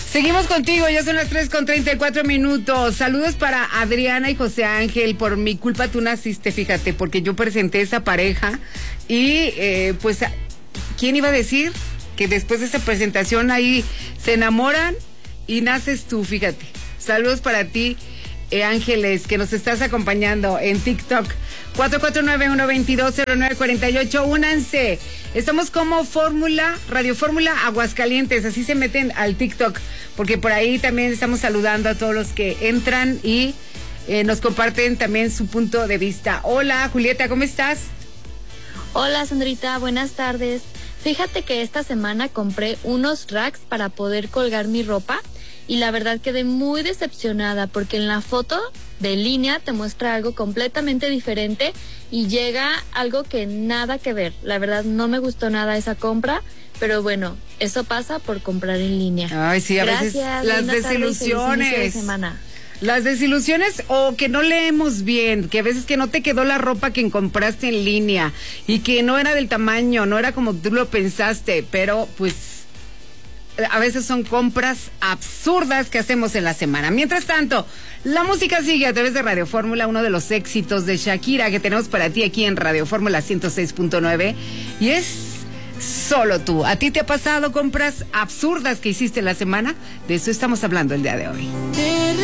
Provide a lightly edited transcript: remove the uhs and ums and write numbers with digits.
Seguimos contigo, ya son las 3:34. Saludos para Adriana y José Ángel. Por mi culpa tú naciste, fíjate, porque yo presenté esa pareja y pues, ¿quién iba a decir que después de esa presentación ahí se enamoran y naces tú? Fíjate. Saludos para ti, Ángeles, que nos estás acompañando en TikTok. 449-122-0948. Únanse. Estamos como Fórmula, Radio Fórmula Aguascalientes. Así se meten al TikTok, porque por ahí también estamos saludando a todos los que entran y nos comparten también su punto de vista. Hola, Julieta, ¿cómo estás? Hola, Sandrita, buenas tardes. Fíjate que esta semana compré unos racks para poder colgar mi ropa y la verdad quedé muy decepcionada porque en la foto de línea te muestra algo completamente diferente y llega algo que nada que ver. La verdad no me gustó nada esa compra, pero bueno, eso pasa por comprar en línea. Ay, sí, a Gracias, veces las desilusiones. De semana. Las desilusiones o que no leemos bien, que a veces que no te quedó la ropa que compraste en línea y que no era del tamaño, no era como tú lo pensaste, pero pues a veces son compras absurdas que hacemos en la semana. Mientras tanto, la música sigue a través de Radio Fórmula, uno de los éxitos de Shakira que tenemos para ti aquí en Radio Fórmula 106.9 y es Solo Tú. ¿A ti te ha pasado compras absurdas que hiciste en la semana? De eso estamos hablando el día de hoy.